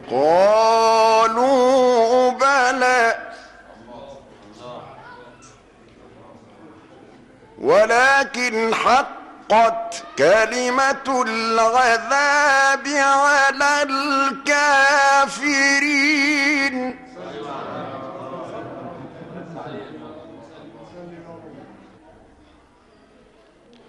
قالوا بلى ولكن حقت كلمة العذاب على الكافرين.